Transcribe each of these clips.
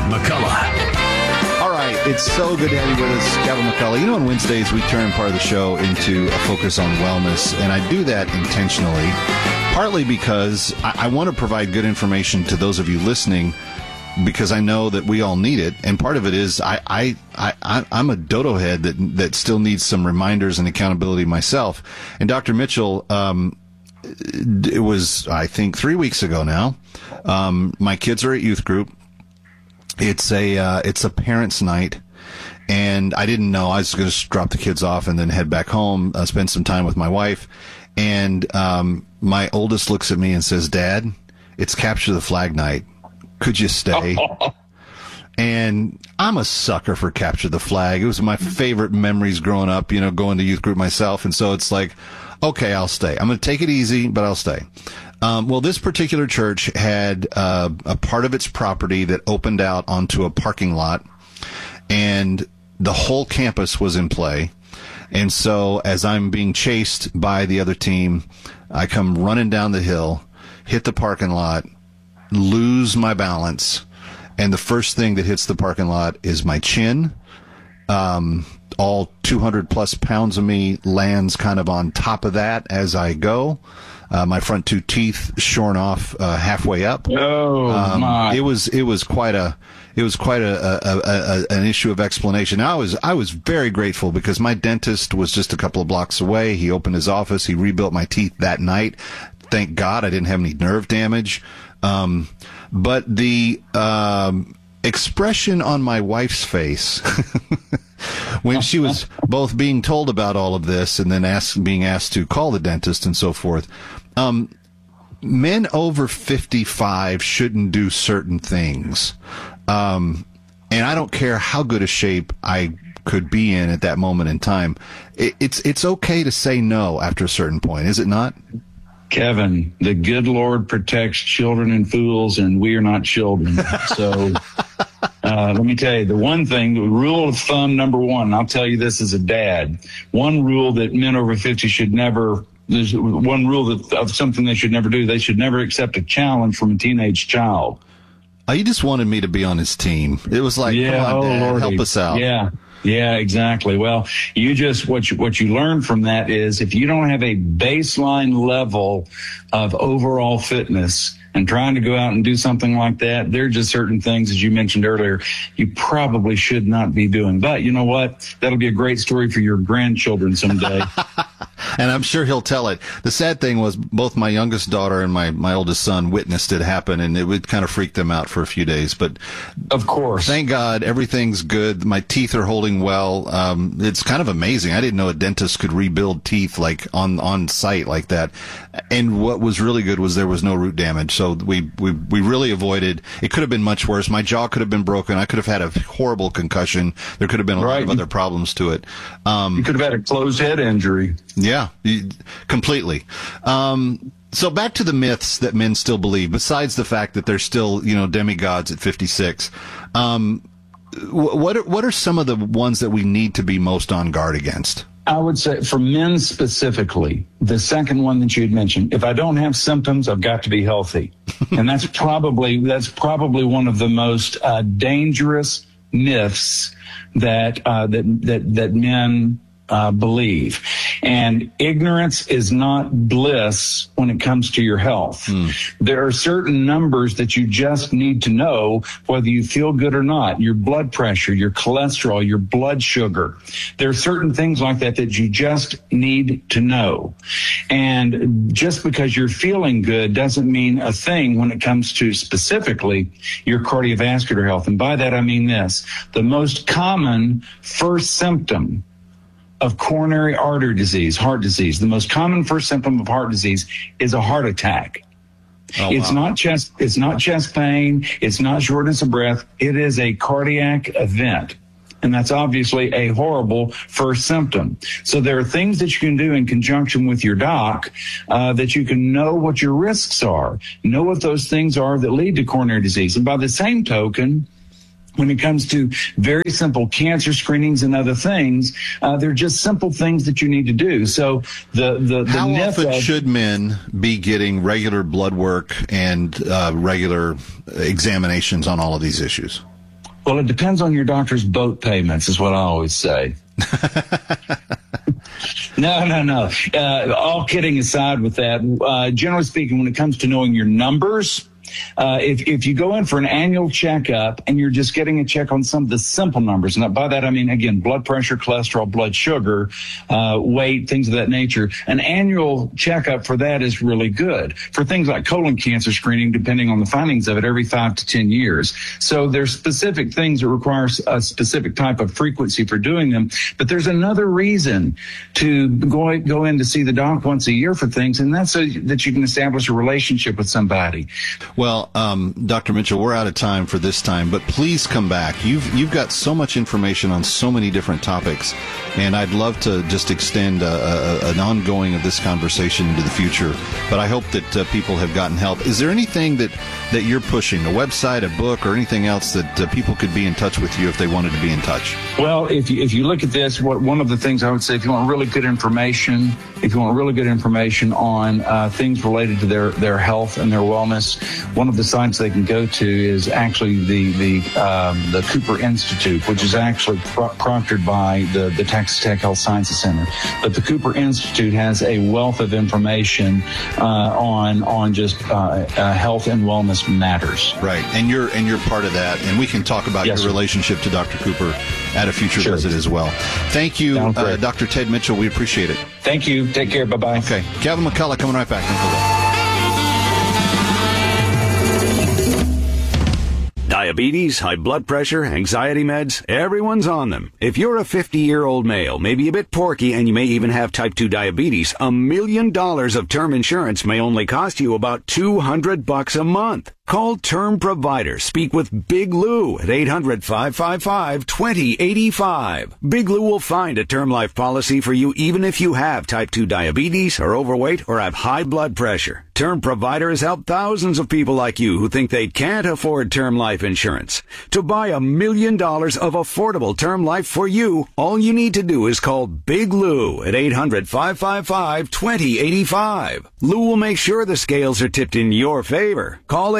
McCullough. All right, it's so good to have you with us, Kevin McCullough. You know, on Wednesdays, we turn part of the show into a focus on wellness, and I do that intentionally, partly because I want to provide good information to those of you listening, because I know that we all need it, and part of it is I'm a dodo head that still needs some reminders and accountability myself. And Dr. Mitchell, it was, I think, 3 weeks ago now. My kids are at youth group. It's a parents' night, and I didn't know. I was going to drop the kids off and then head back home, spend some time with my wife. And my oldest looks at me and says, "Dad, it's Capture the Flag night. Could you stay?" And I'm a sucker for Capture the Flag. It was my favorite memories growing up, you know, going to youth group myself. And so it's like, okay, I'll stay. I'm going to take it easy, but I'll stay. Well, this particular church had a part of its property that opened out onto a parking lot, and the whole campus was in play. And so as I'm being chased by the other team, I come running down the hill, hit the parking lot, lose my balance, and the first thing that hits the parking lot is my chin. All 200 plus pounds of me lands kind of on top of that as I go. My front two teeth shorn off halfway up. Oh my! It was quite an issue of explanation. I was very grateful because my dentist was just a couple of blocks away. He opened his office. He rebuilt my teeth that night. Thank God I didn't have any nerve damage. But the expression on my wife's face when she was both being told about all of this and then being asked to call the dentist and so forth, men over 55 shouldn't do certain things. And I don't care how good a shape I could be in at that moment in time. It's okay to say no after a certain point, is it not? Kevin, the good Lord protects children and fools, and we are not children. So let me tell you, the one thing, the rule of thumb number one, I'll tell you this as a dad, one rule that men over 50 should never, there's one rule of something they should never do. They should never accept a challenge from a teenage child. Oh, he just wanted me to be on his team. It was like, yeah, come on, Dad, Lordy, help us out. Yeah, exactly. Well, what you learn from that is if you don't have a baseline level of overall fitness and trying to go out and do something like that, there are just certain things, as you mentioned earlier, you probably should not be doing. But you know what? That'll be a great story for your grandchildren someday. And I'm sure he'll tell it. The sad thing was both my youngest daughter and my oldest son witnessed it happen, and it would kind of freak them out for a few days. But of course, thank God everything's good. My teeth are holding well. It's kind of amazing. I didn't know a dentist could rebuild teeth like on site like that. And what was really good was there was no root damage. So we really avoided. It could have been much worse. My jaw could have been broken. I could have had a horrible concussion. There could have been a lot of other problems to it. You could have had a closed head injury. Yeah, completely. So back to the myths that men still believe, besides the fact that they're still, demigods at 56. What are some of the ones that we need to be most on guard against? I would say for men specifically, the second one that you had mentioned, if I don't have symptoms, I've got to be healthy. And that's probably one of the most dangerous myths that men believe. And ignorance is not bliss when it comes to your health. There are certain numbers that you just need to know whether you feel good or not. Your blood pressure, your cholesterol, your blood sugar. There are certain things like that you just need to know. And just because you're feeling good doesn't mean a thing when it comes to specifically your cardiovascular health. And by that I mean this. The most common first symptom of coronary artery disease, heart disease, the most common first symptom of heart disease is a heart attack. It's not chest pain. It's not shortness of breath. It is a cardiac event. And that's obviously a horrible first symptom. So there are things that you can do in conjunction with your doc that you can know what your risks are, know what those things are that lead to coronary disease. And by the same token, when it comes to very simple cancer screenings and other things, they're just simple things that you need to do. So how often should men be getting regular blood work and regular examinations on all of these issues? Well, it depends on your doctor's boat payments, is what I always say. No. All kidding aside with that, generally speaking, when it comes to knowing your numbers, if you go in for an annual checkup and you're just getting a check on some of the simple numbers, and by that I mean, again, blood pressure, cholesterol, blood sugar, weight, things of that nature, an annual checkup for that is really good. For things like colon cancer screening, depending on the findings of it, every 5 to 10 years. So there's specific things that require a specific type of frequency for doing them. But there's another reason to go in to see the doc once a year for things, and that's so that you can establish a relationship with somebody. Well, Dr. Mitchell, we're out of time for this time, but please come back. You've got so much information on so many different topics, and I'd love to just extend an ongoing of this conversation into the future. But I hope that people have gotten help. Is there anything that you're pushing, a website, a book, or anything else that people could be in touch with you if they wanted to be in touch? Well, if you look at this, one of the things I would say, if you want really good information on things related to their health and their wellness, one of the sites they can go to is actually the Cooper Institute, which is actually proctored by the Texas Tech Health Sciences Center. But the Cooper Institute has a wealth of information on just health and wellness matters. Right, and you're part of that, and we can talk about your relationship to Dr. Cooper at a future visit as well. Thank you, Dr. Ted Mitchell. We appreciate it. Thank you. Take care. Bye-bye. Okay. Kevin McCullough coming right back. Diabetes, high blood pressure, anxiety meds, everyone's on them. If you're a 50-year-old male, maybe a bit porky, and you may even have type 2 diabetes, $1 million of term insurance may only cost you about $200 a month. Call Term Provider. Speak with Big Lou at 800-555-2085. Big Lou will find a term life policy for you even if you have type 2 diabetes, are overweight, or have high blood pressure. Term Provider has helped thousands of people like you who think they can't afford term life insurance. To buy $1 million of affordable term life for you, all you need to do is call Big Lou at 800-555-2085. Lou will make sure the scales are tipped in your favor. Call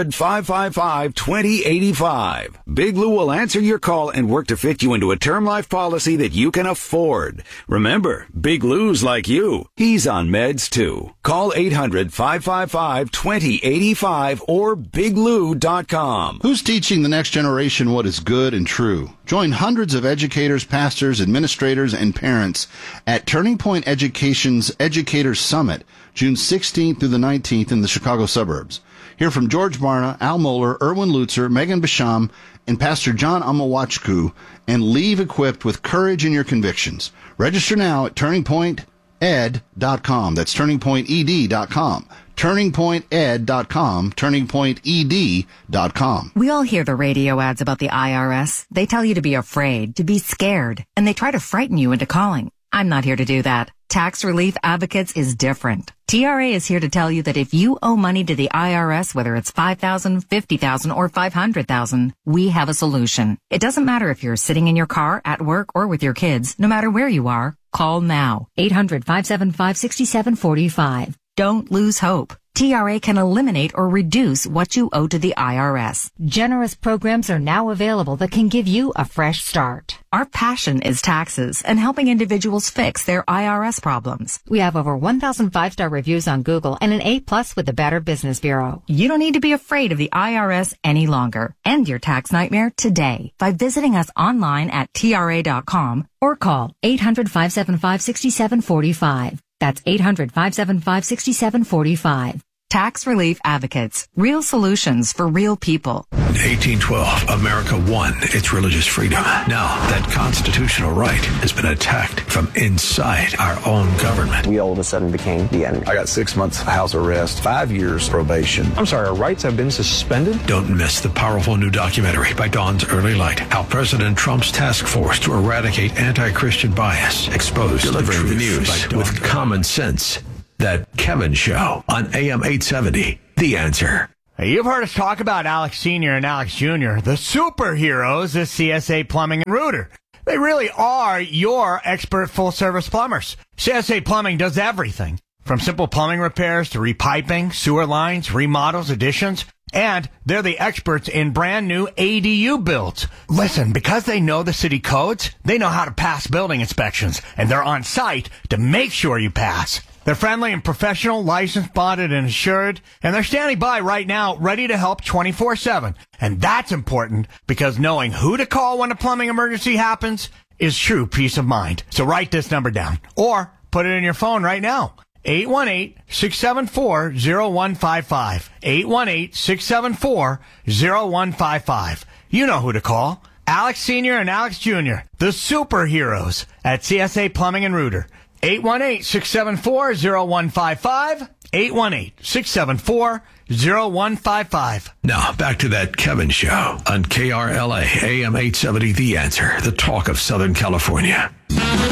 800-555-2085. Big Lou will answer your call and work to fit you into a term life policy that you can afford. Remember, Big Lou's like you. He's on meds too. Call 800-555-2085 or biglou.com. Who's teaching the next generation what is good and true? Join hundreds of educators, pastors, administrators, and parents at Turning Point Education's Educators Summit, June 16th through the 19th in the Chicago suburbs. Hear from George Barna, Al Mohler, Erwin Lutzer, Megan Basham, and Pastor John Amawachku, and leave equipped with courage in your convictions. Register now at turningpointed.com. That's turningpointed.com. turningpointed.com, turningpointed.com. We all hear the radio ads about the IRS. They tell you to be afraid, to be scared, and they try to frighten you into calling. I'm not here to do that. Tax Relief Advocates is different. TRA is here to tell you that if you owe money to the IRS, whether it's $5,000, $50,000, or $500,000, we have a solution. It doesn't matter if you're sitting in your car, at work, or with your kids. No matter where you are, call now. 800-575-6745. Don't lose hope. TRA can eliminate or reduce what you owe to the IRS. Generous programs are now available that can give you a fresh start. Our passion is taxes and helping individuals fix their IRS problems. We have over 1,000 5-star reviews on Google and an A+ with the Better Business Bureau. You don't need to be afraid of the IRS any longer. End your tax nightmare today by visiting us online at TRA.com or call 800-575-6745. That's 800-575-6745. Tax Relief Advocates. Real solutions for real people. 1812, America won its religious freedom. Now, that constitutional right has been attacked from inside our own government. We all of a sudden became the enemy. I got 6 months house arrest, 5 years probation. I'm sorry, our rights have been suspended? Don't miss the powerful new documentary by Dawn's Early Light, how President Trump's task force to eradicate anti-Christian bias exposed delivering the news with common sense. That Kevin Show on AM 870, The Answer. Hey, you've heard us talk about Alex Sr. and Alex Jr., the superheroes of CSA Plumbing and Rooter. They really are your expert full-service plumbers. CSA Plumbing does everything from simple plumbing repairs to repiping, sewer lines, remodels, additions. And they're the experts in brand new ADU builds. Listen, because they know the city codes, they know how to pass building inspections, and they're on site to make sure you pass. They're friendly and professional, licensed, bonded, and insured, and they're standing by right now, ready to help 24/7. And that's important because knowing who to call when a plumbing emergency happens is true peace of mind. So write this number down or put it in your phone right now. 818-674-0155. 818-674-0155. You know who to call. Alex Sr. and Alex Jr., the superheroes at CSA Plumbing and Rooter. 818-674-0155. 818-674-0155. Now, back to that Kevin Show on KRLA AM 870, The Answer, the talk of Southern California.